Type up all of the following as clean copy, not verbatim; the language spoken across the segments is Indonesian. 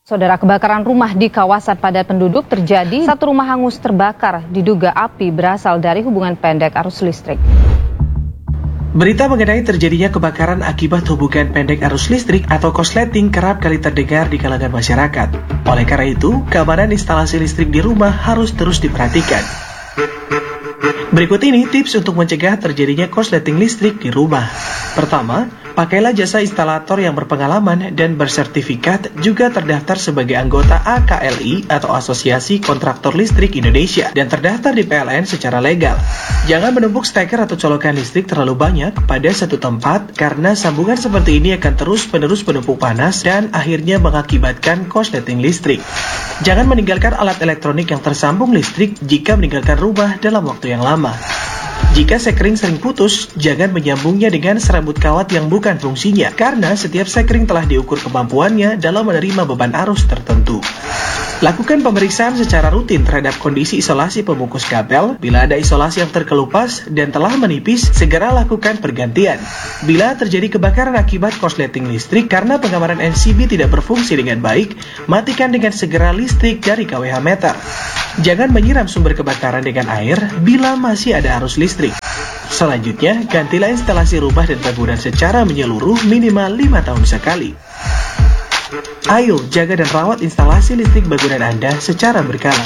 Saudara, kebakaran rumah di kawasan padat penduduk terjadi. Satu rumah hangus terbakar, diduga api berasal dari hubungan pendek arus listrik. Berita mengenai terjadinya kebakaran akibat hubungan pendek arus listrik atau korsleting kerap kali terdengar di kalangan masyarakat. Oleh karena itu, keamanan instalasi listrik di rumah harus terus diperhatikan. Berikut ini tips untuk mencegah terjadinya korsleting listrik di rumah. Pertama, pakailah jasa instalator yang berpengalaman dan bersertifikat, juga terdaftar sebagai anggota AKLI atau Asosiasi Kontraktor Listrik Indonesia dan terdaftar di PLN secara legal. Jangan menumpuk steker atau colokan listrik terlalu banyak pada satu tempat karena sambungan seperti ini akan terus-menerus menumpuk panas dan akhirnya mengakibatkan korsleting listrik. Jangan meninggalkan alat elektronik yang tersambung listrik jika meninggalkan rumah dalam waktu yang lama. Jika sekring sering putus, jangan menyambungnya dengan serabut kawat yang bukan fungsinya, karena setiap sekring telah diukur kemampuannya dalam menerima beban arus tertentu. Lakukan pemeriksaan secara rutin terhadap kondisi isolasi pembungkus kabel. Bila ada isolasi yang terkelupas dan telah menipis, segera lakukan pergantian. Bila terjadi kebakaran akibat korsleting listrik karena pengamanan NCB tidak berfungsi dengan baik, matikan dengan segera listrik dari kWh meter. Jangan menyiram sumber kebakaran dengan air bila masih ada arus listrik. Selanjutnya, gantilah instalasi rumah dan bangunan secara menyeluruh minimal 5 tahun sekali. Ayo, jaga dan rawat instalasi listrik bangunan Anda secara berkala.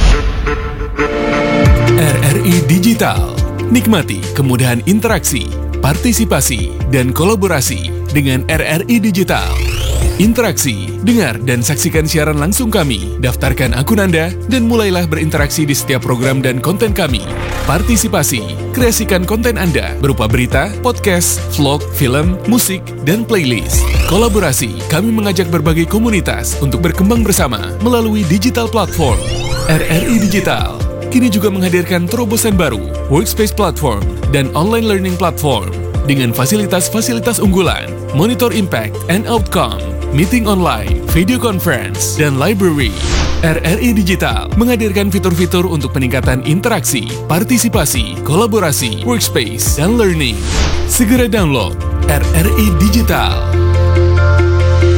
RRI Digital. Nikmati kemudahan interaksi, partisipasi, dan kolaborasi dengan RRI Digital. Interaksi, dengar dan saksikan siaran langsung kami, daftarkan akun Anda, dan mulailah berinteraksi di setiap program dan konten kami. Partisipasi, kreasikan konten Anda berupa berita, podcast, vlog, film, musik, dan playlist. Kolaborasi, kami mengajak berbagai komunitas untuk berkembang bersama melalui digital platform. RRI Digital kini juga menghadirkan terobosan baru, workspace platform, dan online learning platform dengan fasilitas-fasilitas unggulan, monitor impact and outcome, meeting online, video conference, dan library. RRI Digital menghadirkan fitur-fitur untuk peningkatan interaksi, partisipasi, kolaborasi, workspace, dan learning. Segera download RRI Digital.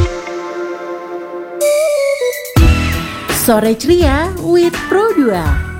Sore Ceria with Pro 2.